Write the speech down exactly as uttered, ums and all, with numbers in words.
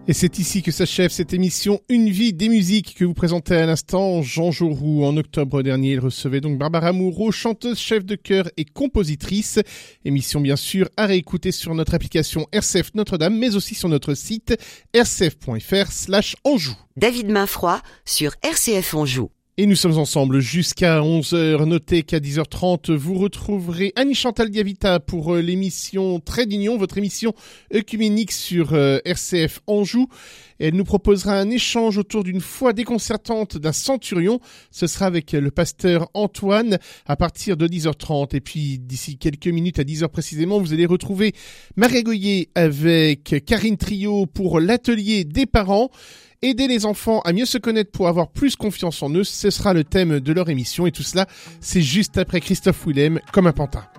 Et c'est ici que s'achève cette émission Une vie des musiques que vous présentez à l'instant Jean Jaurou. En octobre dernier, il recevait donc Barbara Moreau, chanteuse, chef de chœur et compositrice. Émission bien sûr à réécouter sur notre application R C F Notre-Dame, mais aussi sur notre site r c f point f r slash Anjou. David Mainfroid sur R C F Anjou. Et nous sommes ensemble jusqu'à onze heures. Notez qu'à dix heures trente, vous retrouverez Annie-Chantal Diavita pour l'émission Trait d'Union, votre émission œcuménique sur R C F Anjou. Et elle nous proposera un échange autour d'une foi déconcertante d'un centurion. Ce sera avec le pasteur Antoine à partir de dix heures trente. Et puis d'ici quelques minutes, à dix heures précisément, vous allez retrouver Maria Goyer avec Karine Trio pour l'atelier des parents. Aider les enfants à mieux se connaître pour avoir plus confiance en eux, ce sera le thème de leur émission. Et tout cela, c'est juste après Christophe Willem, comme un pantin.